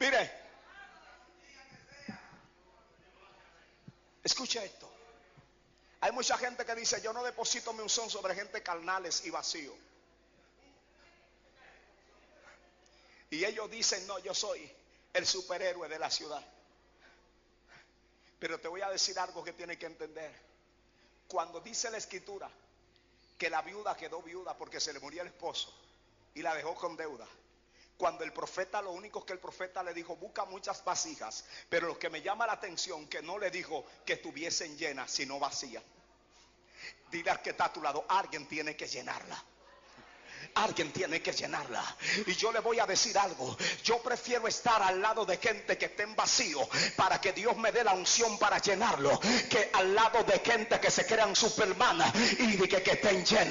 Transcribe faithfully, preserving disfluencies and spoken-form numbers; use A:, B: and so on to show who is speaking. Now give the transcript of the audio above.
A: Mire, escuche esto. Hay mucha gente que dice: yo no deposito mi unción sobre gente carnales y vacío. Y ellos dicen: no, yo soy el superhéroe de la ciudad. Pero te voy a decir algo que tienes que entender. Cuando dice la escritura que la viuda quedó viuda porque se le murió el esposo y la dejó con deuda, cuando el profeta, lo único que el profeta le dijo: busca muchas vasijas, pero lo que me llama la atención, que no le dijo que estuviesen llenas, sino vacías. Dile al que está a tu lado: alguien tiene que llenarla. Alguien tiene que llenarla. Y yo le voy a decir algo: yo prefiero estar al lado de gente que esté en vacío para que Dios me dé la unción para llenarlo, que al lado de gente que se crean Superman y de que, que estén llenos.